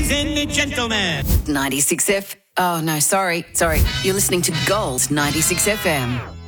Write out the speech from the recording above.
Ladies and gentlemen. 96 F. Oh, no, sorry. You're listening to Gold 96 FM.